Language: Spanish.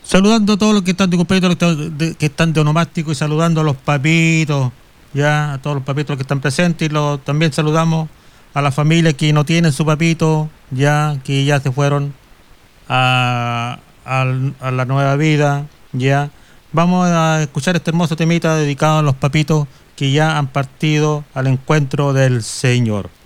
Saludando a todos los que están de cumpleaños, que están de onomástico, y saludando a los papitos, ya, a todos los papitos que están presentes, y también saludamos a la familia que no tienen su papito, ya, que ya se fueron a la nueva vida, ya. Vamos a escuchar este hermoso temita dedicado a los papitos que ya han partido al encuentro del Señor.